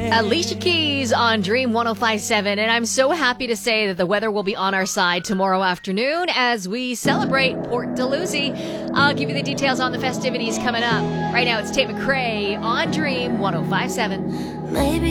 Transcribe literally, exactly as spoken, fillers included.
Alicia Keys on Dream one oh five point seven, and I'm so happy to say that the weather will be on our side tomorrow afternoon as we celebrate Port Dalhousie. I'll give you the details on the festivities coming up. Right now, it's Tate McRae on Dream one oh five point seven. Maybe